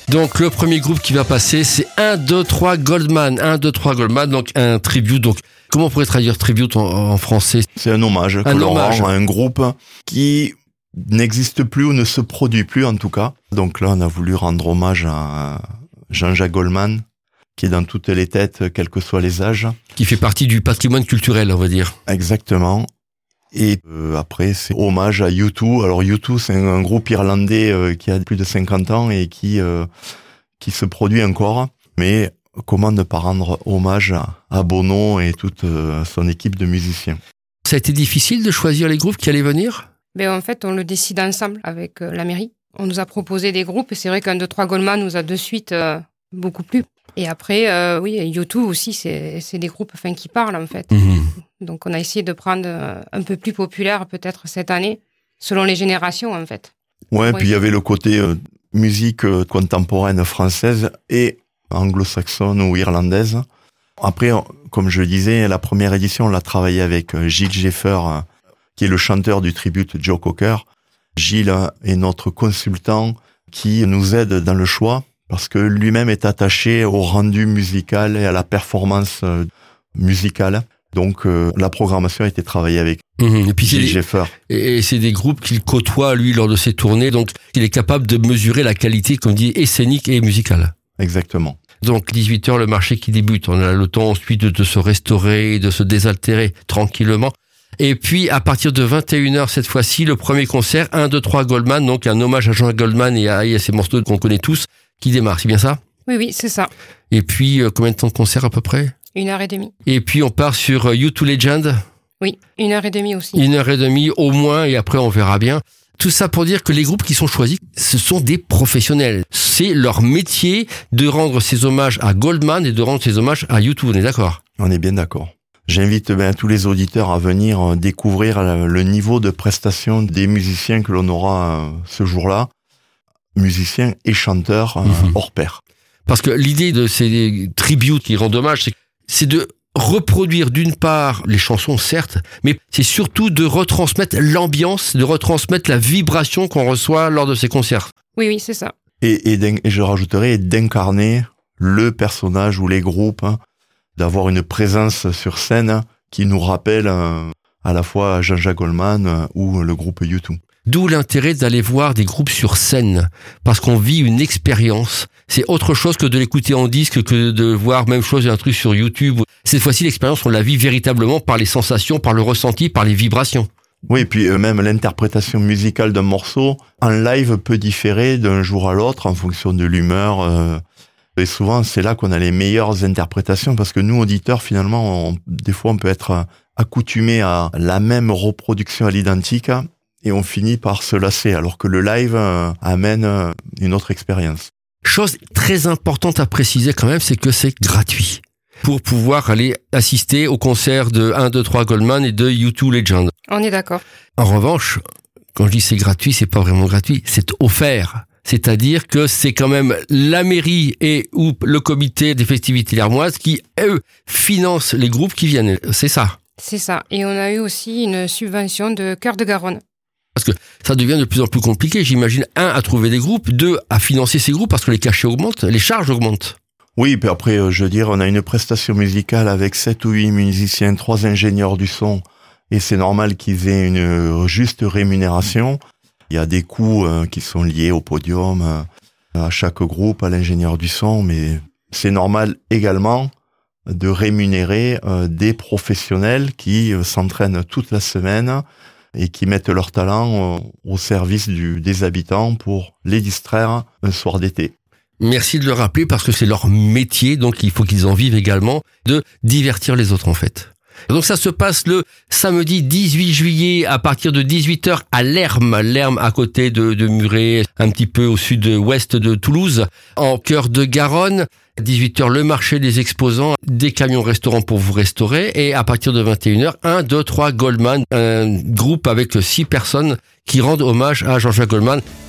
Donc le premier groupe qui va passer, c'est 1, 2, 3 Goldman. 1, 2, 3 Goldman, donc un tribute. Donc comment on pourrait traduire tribute en français? C'est un hommage que l'on rend à un groupe qui n'existe plus ou ne se produit plus en tout cas. Donc là, on a voulu rendre hommage à Jean-Jacques Goldman, qui est dans toutes les têtes, quels que soient les âges. Qui fait partie du patrimoine culturel, on va dire. Exactement. Et après, c'est hommage à U2. Alors U2, c'est un groupe irlandais qui a plus de 50 ans et qui se produit encore. Mais comment ne pas rendre hommage à Bono et toute son équipe de musiciens? Ça a été difficile de choisir les groupes qui allaient venir? En fait, on le décide ensemble avec la mairie. On nous a proposé des groupes et c'est vrai qu'un 2, 3 Goldman nous a de suite beaucoup plu. Et après, oui, U2 aussi, c'est des groupes qui parlent en fait. Donc on a essayé de prendre un peu plus populaire peut-être cette année, selon les générations en fait. Ouais, puis il y avait le côté musique contemporaine française et anglo-saxonne ou irlandaise. Après, comme je le disais, la première édition, on l'a travaillé avec Gilles Jeffer, qui est le chanteur du tribute Joe Cocker. Gilles est notre consultant qui nous aide dans le choix parce que lui-même est attaché au rendu musical et à la performance musicale. Donc la programmation a été travaillée avec et puis Gilles Jeffer. Et c'est des groupes qu'il côtoie lui lors de ses tournées, donc il est capable de mesurer la qualité, comme dit, scénique et musicale. Exactement. Donc 18h, le marché qui débute. On a le temps ensuite de se restaurer, de se désaltérer tranquillement. Et puis, à partir de 21h, cette fois-ci, le premier concert, 1, 2, 3 Goldman, donc un hommage à Jean Goldman et à ces morceaux qu'on connaît tous, qui démarrent. C'est bien ça? Oui, c'est ça. Et puis, combien de temps de concert à peu près? 1h30. Et puis, on part sur U2 Legend? Oui, 1h30 aussi. 1h30 au moins, et après, on verra bien. Tout ça pour dire que les groupes qui sont choisis, ce sont des professionnels. C'est leur métier de rendre ces hommages à Goldman et de rendre ces hommages à U2. On est d'accord? On est bien d'accord. J'invite tous les auditeurs à venir découvrir le niveau de prestation des musiciens que l'on aura ce jour-là. Musiciens et chanteurs hors pair. Parce que l'idée de ces tributes qui rendent hommage, c'est de reproduire d'une part les chansons, certes, mais c'est surtout de retransmettre l'ambiance, de retransmettre la vibration qu'on reçoit lors de ces concerts. Oui, c'est ça. Et je rajouterais d'incarner le personnage ou les groupes, d'avoir une présence sur scène qui nous rappelle à la fois Jean-Jacques Goldman ou le groupe U2. D'où l'intérêt d'aller voir des groupes sur scène, parce qu'on vit une expérience. C'est autre chose que de l'écouter en disque, que de voir même chose un truc sur YouTube. Cette fois-ci, l'expérience, on la vit véritablement par les sensations, par le ressenti, par les vibrations. Oui, et puis même l'interprétation musicale d'un morceau en live peut différer d'un jour à l'autre en fonction de l'humeur. Et souvent, c'est là qu'on a les meilleures interprétations parce que nous, auditeurs, finalement, des fois, on peut être accoutumés à la même reproduction à l'identique et on finit par se lasser, alors que le live amène une autre expérience. Chose très importante à préciser quand même, c'est que c'est gratuit pour pouvoir aller assister au concert de 1, 2, 3 Goldman et de U2 Legend. On est d'accord. En revanche, quand je dis c'est gratuit, c'est pas vraiment gratuit, c'est offert. C'est-à-dire que c'est quand même la mairie et ou le comité des festivités lermoises qui, eux, financent les groupes qui viennent. C'est ça. C'est ça. Et on a eu aussi une subvention de Cœur de Garonne. Parce que ça devient de plus en plus compliqué, j'imagine, 1, à trouver des groupes, 2, à financer ces groupes parce que les cachets augmentent, les charges augmentent. Oui, puis après, je veux dire, on a une prestation musicale avec 7 ou 8 musiciens, 3 ingénieurs du son, et c'est normal qu'ils aient une juste rémunération. Il y a des coûts qui sont liés au podium, à chaque groupe, à l'ingénieur du son, mais c'est normal également de rémunérer des professionnels qui s'entraînent toute la semaine et qui mettent leur talent au service des habitants pour les distraire un soir d'été. Merci de le rappeler parce que c'est leur métier, donc il faut qu'ils en vivent également, de divertir les autres en fait. Donc ça se passe le samedi 18 juillet à partir de 18h à Lermes. Lermes à côté de Muret, un petit peu au sud-ouest de Toulouse, en cœur de Garonne. 18h, le marché des exposants, des camions restaurants pour vous restaurer. Et à partir de 21h, 1, 2, 3 Goldman, un groupe avec 6 personnes qui rendent hommage à Jean-Jacques Goldman.